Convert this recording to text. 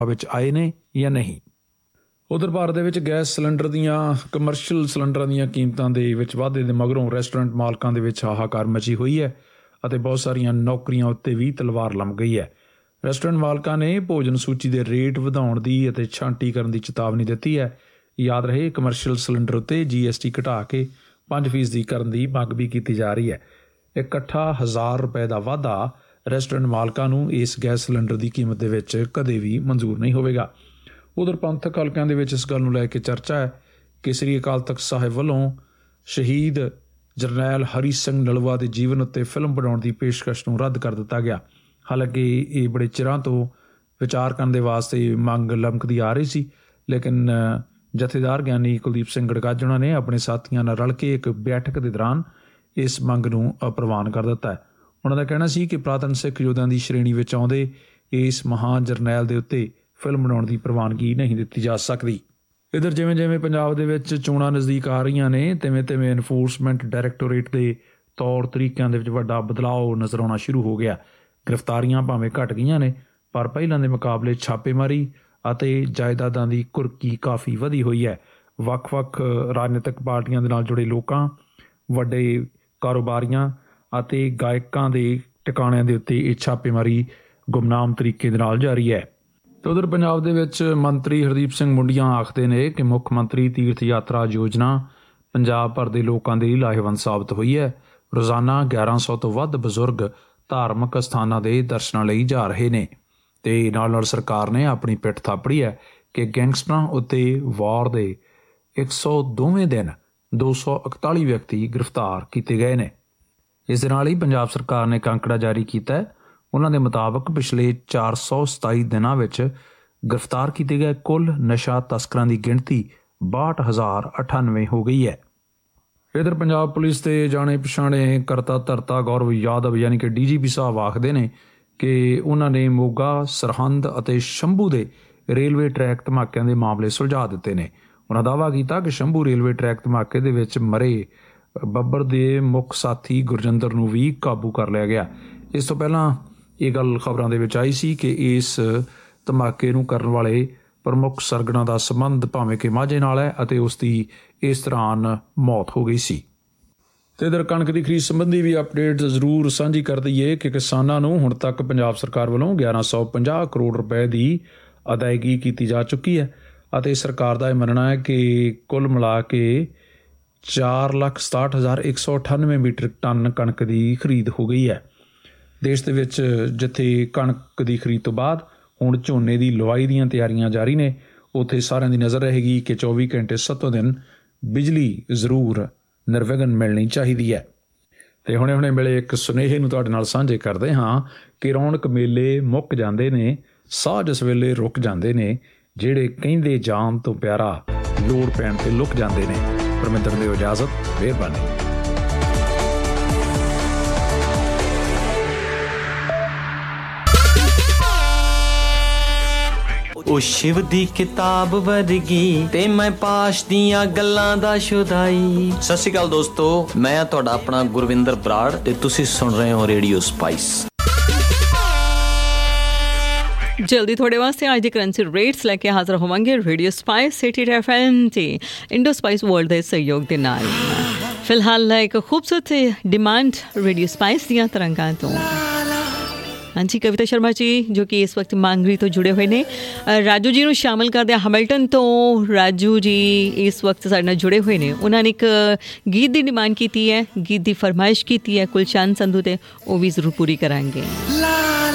ਵਿੱਚ ਆਏ ਨੇ ਜਾਂ ਨਹੀਂ। ਉਧਰ ਭਾਰਤ ਦੇ ਵਿੱਚ ਗੈਸ ਸਿਲੰਡਰ ਦੀਆਂ ਕਮਰਸ਼ੀਅਲ ਸਿਲੰਡਰਾਂ ਦੀਆਂ ਕੀਮਤਾਂ ਦੇ ਵਿੱਚ ਵਾਧੇ ਦੇ ਮਗਰੋਂ ਰੈਸਟੋਰੈਂਟ ਮਾਲਕਾਂ ਦੇ ਵਿੱਚ ਹਾਹਾਕਾਰ ਮਚੀ ਹੋਈ ਹੈ ਅਤੇ ਬਹੁਤ ਸਾਰੀਆਂ ਨੌਕਰੀਆਂ ਉੱਤੇ ਵੀ ਤਲਵਾਰ ਲੰਮ ਗਈ ਹੈ। ਰੈਸਟੋਰੈਂਟ ਮਾਲਕਾਂ ਨੇ ਭੋਜਨ ਸੂਚੀ ਦੇ ਰੇਟ ਵਧਾਉਣ ਦੀ ਅਤੇ ਛਾਂਟੀ ਕਰਨ ਦੀ ਚੇਤਾਵਨੀ ਦਿੱਤੀ ਹੈ। ਯਾਦ ਰਹੇ, ਕਮਰਸ਼ੀਅਲ ਸਿਲੰਡਰ ਉੱਤੇ GST ਘਟਾ ਕੇ 5% ਕਰਨ ਦੀ ਮੰਗ ਵੀ ਕੀਤੀ ਜਾ ਰਹੀ ਹੈ। ਇਕੱਠਾ 1000 ਰੁਪਏ ਦਾ ਵਾਧਾ ਰੈਸਟੋਰੈਂਟ ਮਾਲਕਾਂ ਨੂੰ ਇਸ ਗੈਸ ਸਿਲੰਡਰ ਦੀ ਕੀਮਤ ਦੇ ਵਿੱਚ ਕਦੇ ਵੀ ਮਨਜ਼ੂਰ ਨਹੀਂ ਹੋਵੇਗਾ। ਉਧਰ ਪੰਥਕ ਹਲਕਿਆਂ ਦੇ ਵਿੱਚ ਇਸ ਗੱਲ ਨੂੰ ਲੈ ਕੇ ਚਰਚਾ ਹੈ ਕਿ ਸ੍ਰੀ ਅਕਾਲ ਤਖ਼ਤ ਸਾਹਿਬ ਵੱਲੋਂ ਸ਼ਹੀਦ ਜਰਨੈਲ ਹਰੀ ਸਿੰਘ ਨਲੂਆ ਦੇ ਜੀਵਨ ਉੱਤੇ ਫਿਲਮ ਬਣਾਉਣ ਦੀ ਪੇਸ਼ਕਸ਼ ਨੂੰ ਰੱਦ ਕਰ ਦਿੱਤਾ ਗਿਆ। ਹਾਲਾਂਕਿ ਇਹ ਬੜੇ ਚਿਰਾਂ ਤੋਂ ਵਿਚਾਰ ਕਰਨ ਦੇ ਵਾਸਤੇ ਮੰਗ ਲਮਕਦੀ ਆ ਰਹੀ ਸੀ, ਲੇਕਿਨ ਜਥੇਦਾਰ ਗਿਆਨੀ ਕੁਲਦੀਪ ਸਿੰਘ ਗੜਗਾਜਣਾ ਨੇ ਆਪਣੇ ਸਾਥੀਆਂ ਨਾਲ ਰਲ ਕੇ ਇੱਕ ਬੈਠਕ ਦੇ ਦੌਰਾਨ ਇਸ ਮੰਗ ਨੂੰ ਅਪ੍ਰਵਾਨ ਕਰ ਦਿੱਤਾ ਹੈ। ਉਹਨਾਂ ਦਾ ਕਹਿਣਾ ਸੀ ਕਿ ਪੁਰਾਤਨ ਸਿੱਖ ਯੋਧਿਆਂ ਦੀ ਸ਼੍ਰੇਣੀ ਵਿੱਚ ਆਉਂਦੇ ਇਸ ਮਹਾਨ ਜਰਨੈਲ ਦੇ ਉੱਤੇ ਫਿਲਮ ਬਣਾਉਣ ਦੀ ਪ੍ਰਵਾਨਗੀ ਨਹੀਂ ਦਿੱਤੀ ਜਾ ਸਕਦੀ। ਇੱਧਰ ਜਿਵੇਂ ਜਿਵੇਂ ਪੰਜਾਬ ਦੇ ਵਿੱਚ ਚੋਣਾਂ ਨਜ਼ਦੀਕ ਆ ਰਹੀਆਂ ਨੇ, ਤਿਵੇਂ ਐਨਫੋਰਸਮੈਂਟ ਡਾਇਰੈਕਟੋਰੇਟ ਦੇ ਤੌਰ ਤਰੀਕਿਆਂ ਦੇ ਵਿੱਚ ਵੱਡਾ ਬਦਲਾਅ ਨਜ਼ਰ ਆਉਣਾ ਸ਼ੁਰੂ ਹੋ ਗਿਆ। ਗ੍ਰਿਫਤਾਰੀਆਂ ਭਾਵੇਂ ਘਟ ਗਈਆਂ ਨੇ, ਪਰ ਪਹਿਲਾਂ ਦੇ ਮੁਕਾਬਲੇ ਛਾਪੇਮਾਰੀ ਅਤੇ ਜਾਇਦਾਦਾਂ ਦੀ ਕੁਰਕੀ ਕਾਫੀ ਵਧੀ ਹੋਈ ਹੈ। ਵੱਖ-ਵੱਖ ਰਾਜਨੀਤਿਕ ਪਾਰਟੀਆਂ ਦੇ ਨਾਲ ਜੁੜੇ ਲੋਕਾਂ, ਵੱਡੇ ਕਾਰੋਬਾਰੀਆਂ ਅਤੇ ਗਾਇਕਾਂ ਦੇ ਟਿਕਾਣਿਆਂ ਦੇ ਉੱਤੇ ਇਹ ਛਾਪੇਮਾਰੀ ਗੁਮਨਾਮ ਤਰੀਕੇ ਦੇ ਨਾਲ ਜਾਰੀ ਹੈ। ਅਤੇ ਉਧਰ ਪੰਜਾਬ ਦੇ ਵਿੱਚ ਮੰਤਰੀ ਹਰਦੀਪ ਸਿੰਘ ਮੁੰਡੀਆਂ ਆਖਦੇ ਨੇ ਕਿ ਮੁੱਖ ਮੰਤਰੀ ਤੀਰਥ ਯਾਤਰਾ ਯੋਜਨਾ ਪੰਜਾਬ ਭਰ ਦੇ ਲੋਕਾਂ ਦੇ ਲਈ ਲਾਹੇਵੰਦ ਸਾਬਤ ਹੋਈ ਹੈ। ਰੋਜ਼ਾਨਾ 1100 ਤੋਂ ਵੱਧ ਬਜ਼ੁਰਗ ਧਾਰਮਿਕ ਅਸਥਾਨਾਂ ਦੇ ਦਰਸ਼ਨਾਂ ਲਈ ਜਾ ਰਹੇ ਨੇ ਅਤੇ ਨਾਲ ਸਰਕਾਰ ਨੇ ਆਪਣੀ ਪਿੱਠ ਥਾਪੜੀ ਹੈ ਕਿ ਗੈਂਗਸਟਰਾਂ ਉੱਤੇ ਵਾਰ ਦੇ 102ਵੇਂ ਦਿਨ 241 ਵਿਅਕਤੀ ਗ੍ਰਿਫਤਾਰ ਕੀਤੇ ਗਏ ਨੇ। ਇਸ ਦੇ ਨਾਲ ਹੀ ਪੰਜਾਬ ਸਰਕਾਰ ਨੇ ਅੰਕੜਾ ਜਾਰੀ ਕੀਤਾ ਹੈ। ਉਹਨਾਂ ਦੇ ਮੁਤਾਬਕ ਪਿਛਲੇ 427 ਦਿਨਾਂ ਵਿੱਚ ਗ੍ਰਿਫਤਾਰ ਕੀਤੇ ਗਏ ਕੁੱਲ ਨਸ਼ਾ ਤਸਕਰਾਂ ਦੀ ਗਿਣਤੀ 62,098 ਹੋ ਗਈ ਹੈ। ਇੱਧਰ ਪੰਜਾਬ ਪੁਲਿਸ ਦੇ ਜਾਣੇ ਪਛਾਣੇ ਕਰਤਾ ਧਰਤਾ ਗੌਰਵ ਯਾਦਵ ਯਾਨੀ ਕਿ DGP ਸਾਹਿਬ ਆਖਦੇ ਨੇ ਕਿ ਉਹਨਾਂ ਨੇ ਮੋਗਾ, ਸਰਹੰਦ ਅਤੇ ਸ਼ੰਭੂ ਦੇ ਰੇਲਵੇ ਟਰੈਕ ਧਮਾਕਿਆਂ ਦੇ ਮਾਮਲੇ ਸੁਲਝਾ ਦਿੱਤੇ ਨੇ। ਉਹਨਾਂ ਦਾਅਵਾ ਕੀਤਾ ਕਿ ਸ਼ੰਭੂ ਰੇਲਵੇ ਟਰੈਕ ਧਮਾਕੇ ਦੇ ਵਿੱਚ ਮਰੇ ਬੱਬਰ ਦੇ ਮੁੱਖ ਸਾਥੀ ਗੁਰਜਿੰਦਰ ਨੂੰ ਵੀ ਕਾਬੂ ਕਰ ਲਿਆ ਗਿਆ। ਇਸ ਤੋਂ ਪਹਿਲਾਂ ਇਹ ਗੱਲ ਖਬਰਾਂ ਦੇ ਵਿੱਚ ਆਈ ਸੀ ਕਿ ਇਸ ਧਮਾਕੇ ਨੂੰ ਕਰਨ ਵਾਲੇ ਪ੍ਰਮੁੱਖ ਸਰਗਨਾ ਦਾ ਸੰਬੰਧ ਭਾਵੇਂ ਕਿ ਮਾਝੇ ਨਾਲ ਹੈ ਅਤੇ ਉਸ ਦੀ ਇਸ ਦੌਰਾਨ ਮੌਤ ਹੋ ਗਈ ਸੀ। ਅਤੇ ਇੱਧਰ ਕਣਕ ਦੀ ਖਰੀਦ ਸੰਬੰਧੀ ਵੀ ਅਪਡੇਟ ਜ਼ਰੂਰ ਸਾਂਝੀ ਕਰ ਦਈਏ ਕਿ ਕਿਸਾਨਾਂ ਨੂੰ ਹੁਣ ਤੱਕ ਪੰਜਾਬ ਸਰਕਾਰ ਵੱਲੋਂ 1150 ਕਰੋੜ ਰੁਪਏ ਦੀ ਅਦਾਇਗੀ ਕੀਤੀ ਜਾ ਚੁੱਕੀ ਹੈ ਅਤੇ ਸਰਕਾਰ ਦਾ ਇਹ ਮੰਨਣਾ ਹੈ ਕਿ ਕੁੱਲ ਮਿਲਾ ਕੇ 4,67,198 ਮੀਟ੍ਰਿਕ ਟਨ ਕਣਕ ਦੀ ਖਰੀਦ ਹੋ ਗਈ ਹੈ। ਦੇਸ਼ ਦੇ ਵਿੱਚ ਜਿੱਥੇ ਕਣਕ ਦੀ ਖਰੀਦ ਤੋਂ ਬਾਅਦ ਹੁਣ ਝੋਨੇ ਦੀ ਲਵਾਈ ਦੀਆਂ ਤਿਆਰੀਆਂ ਜਾਰੀ ਨੇ, ਉੱਥੇ ਸਾਰਿਆਂ ਦੀ ਨਜ਼ਰ ਰਹੇਗੀ ਕਿ 24 ਘੰਟੇ 7 ਦਿਨ ਬਿਜਲੀ ਜ਼ਰੂਰ ਨਿਰਵਿਘਨ ਮਿਲਣੀ ਚਾਹੀਦੀ ਹੈ। ਅਤੇ ਹੁਣੇ ਮਿਲੇ ਇੱਕ ਸੁਨੇਹੇ ਨੂੰ ਤੁਹਾਡੇ ਨਾਲ ਸਾਂਝੇ ਕਰਦੇ ਹਾਂ ਕਿ ਰੌਣਕ ਮੇਲੇ ਮੁੱਕ ਜਾਂਦੇ ਨੇ, ਸਾਹ ਜਿਸ ਵੇਲੇ ਰੁਕ ਜਾਂਦੇ ਨੇ, ਜਿਹੜੇ ਕਹਿੰਦੇ ਜਾਣ ਤੋਂ ਪਿਆਰਾ ਲੋੜ ਪੈਣ 'ਤੇ ਲੁਕ ਜਾਂਦੇ ਨੇ। ਪਰਮਿੰਦਰ ਦਿਓ ਇਜਾਜ਼ਤ, ਮਿਹਰਬਾਨੀ। ਉਹ ਸ਼ਿਵ ਦੀ ਕਿਤਾਬ ਵਰਗੀ ਤੇ ਮੈਂ ਪਾਸ਼ ਦੀਆਂ ਗੱਲਾਂ ਦਾ ਸ਼ੁਦਾਈ। ਸਤਿ ਸ਼੍ਰੀ ਅਕਾਲ ਦੋਸਤੋ, ਮੈਂ ਤੁਹਾਡਾ ਆਪਣਾ ਗੁਰਵਿੰਦਰ ਬਰਾੜ ਤੇ ਤੁਸੀਂ ਸੁਣ ਰਹੇ ਹੋ ਰੇਡੀਓ ਸਪਾਈਸ। ਜਲਦੀ ਤੁਹਾਡੇ ਵਾਸਤੇ ਅੱਜ ਦੇ ਕਰੰਸੀ ਰੇਟਸ ਲੈ ਕੇ ਹਾਜ਼ਰ ਹੋਵਾਂਗੇ ਰੇਡੀਓ ਸਪਾਈਸ 88 FM ਤੇ ਇੰਡੋ ਸਪਾਈਸ ਵਰਲਡ ਦੇ ਸਹਿਯੋਗ ਦੇ ਨਾਲ। ਫਿਲਹਾਲ ਇੱਕ ਖੂਬਸੂਰਤ ਡਿਮਾਂਡ ਰੇਡੀਓ ਸਪਾਈਸ ਦੀਆਂ ਤਰੰਗਾਂ ਤੋਂ। ਹਾਂਜੀ, ਕਵਿਤਾ ਸ਼ਰਮਾ ਜੀ ਜੋ ਕਿ ਇਸ ਵਕਤ ਮਾਂਗਰੀ ਤੋਂ ਜੁੜੇ ਹੋਏ ਨੇ, ਰਾਜੂ ਜੀ ਨੂੰ ਸ਼ਾਮਿਲ ਕਰਦੇ ਹਾਂ ਹੈਮਿਲਟਨ ਤੋਂ। ਰਾਜੂ ਜੀ ਇਸ ਵਕਤ ਸਾਡੇ ਨਾਲ ਜੁੜੇ ਹੋਏ ਨੇ। ਉਹਨਾਂ ਨੇ ਇੱਕ ਗੀਤ ਦੀ ਡਿਮਾਂਡ ਕੀਤੀ ਹੈ, ਗੀਤ ਦੀ ਫਰਮਾਇਸ਼ ਕੀਤੀ ਹੈ ਕੁਲਚੰਦ ਸੰਧੂ 'ਤੇ, ਉਹ ਵੀ ਜ਼ਰੂਰ ਪੂਰੀ ਕਰਾਂਗੇ।